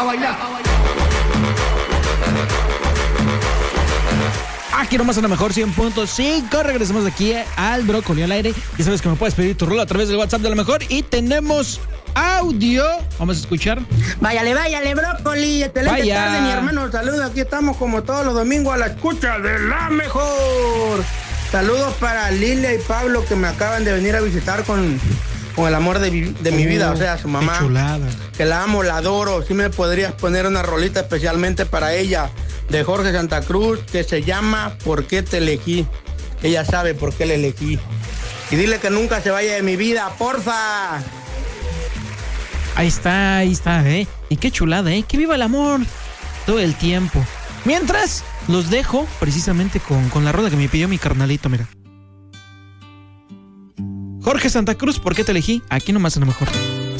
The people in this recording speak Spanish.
a bailar. Aquí nomás a lo mejor 100.5. Regresamos aquí al Brócoli al aire. Ya sabes que me puedes pedir tu rola a través del WhatsApp de lo mejor. Y tenemos audio. Vamos a escuchar. Váyale, Brócoli. Excelente tarde, mi hermano. Saludos. Aquí estamos como todos los domingos a la escucha de la mejor. Saludos para Lilia y Pablo que me acaban de venir a visitar con el amor de mi vida, o sea, su mamá. Qué chulada. Que la amo, la adoro. Si me podrías poner una rolita especialmente para ella, de Jorge Santa Cruz, que se llama ¿Por qué te elegí? Ella sabe por qué le elegí. Y dile que nunca se vaya de mi vida, porfa. Ahí está, ¿eh? Y qué chulada, ¿eh? Que viva el amor todo el tiempo. Mientras, los dejo precisamente con la rola que me pidió mi carnalito, mira. Jorge Santa Cruz, ¿por qué te elegí? Aquí nomás a lo mejor.